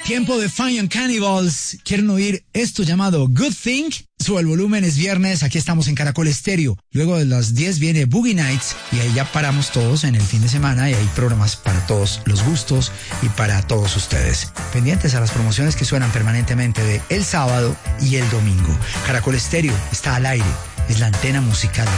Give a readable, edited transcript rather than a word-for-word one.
Tiempo de Fine and Cannibals. ¿Quieren oír esto llamado Good Thing? Sube el volumen, es viernes, aquí estamos en Caracol Estéreo. Luego de las 10 viene Boogie Nights y ahí ya paramos todos en el fin de semana y hay programas para todos los gustos y para todos ustedes. Pendientes a las promociones que suenan permanentemente de el sábado y el domingo. Caracol Estéreo está al aire, es la antena musical